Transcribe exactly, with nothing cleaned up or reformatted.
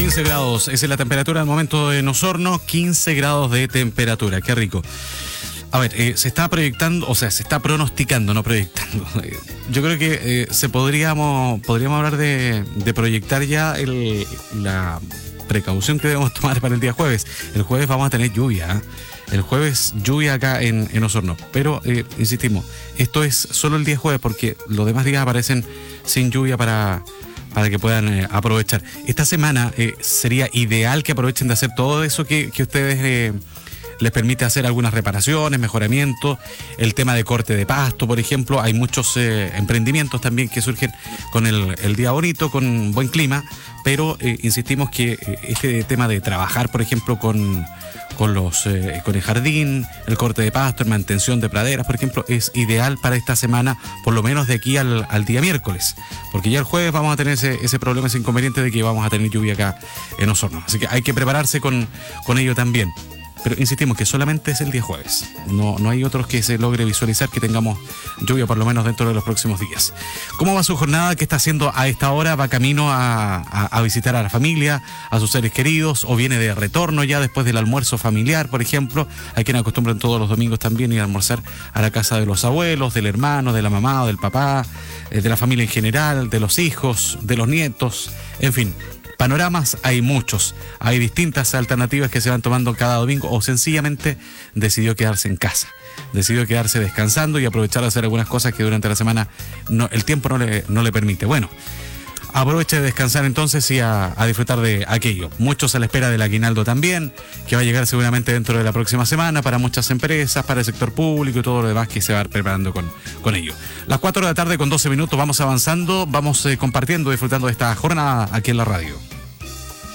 quince grados, esa es la temperatura al momento en Osorno, quince grados de temperatura, qué rico. A ver, eh, se está proyectando, o sea, se está pronosticando, no proyectando. Yo creo que eh, se podríamos, podríamos hablar de, de proyectar ya el, la precaución que debemos tomar para el día jueves. El jueves vamos a tener lluvia, ¿eh? El jueves lluvia acá en, en Osorno, pero eh, insistimos, esto es solo el día jueves porque los demás días aparecen sin lluvia para... para que puedan eh, aprovechar. Esta semana eh, sería ideal que aprovechen de hacer todo eso que, que ustedes eh, les permite hacer algunas reparaciones, mejoramientos, el tema de corte de pasto, por ejemplo. Hay muchos eh, emprendimientos también que surgen con el, el día bonito, con buen clima, pero eh, insistimos que eh, este tema de trabajar, por ejemplo, con... con los eh, con el jardín, el corte de pasto, la mantención de praderas, por ejemplo, es ideal para esta semana, por lo menos de aquí al, al día miércoles, porque ya el jueves vamos a tener ese, ese problema, ese inconveniente de que vamos a tener lluvia acá en Osorno, así que hay que prepararse con, con ello también. Pero insistimos que solamente es el día jueves, no, no hay otros que se logre visualizar que tengamos lluvia por lo menos dentro de los próximos días. ¿Cómo va su jornada? ¿Qué está haciendo a esta hora? ¿Va camino a, a, a visitar a la familia, a sus seres queridos, o viene de retorno ya después del almuerzo familiar, por ejemplo? Hay quienes acostumbran todos los domingos también ir a almorzar a la casa de los abuelos, del hermano, de la mamá o del papá, eh, de la familia en general, de los hijos, de los nietos, en fin. Panoramas hay muchos, hay distintas alternativas que se van tomando cada domingo, o sencillamente decidió quedarse en casa, decidió quedarse descansando y aprovechar de hacer algunas cosas que durante la semana no, el tiempo no le, no le permite. Bueno, aproveche de descansar entonces y a, a disfrutar de aquello. Muchos a la espera del aguinaldo también, que va a llegar seguramente dentro de la próxima semana para muchas empresas, para el sector público y todo lo demás que se va preparando con, con ello. Las cuatro de la tarde con doce minutos, vamos avanzando, vamos eh, compartiendo, disfrutando de esta jornada aquí en la radio.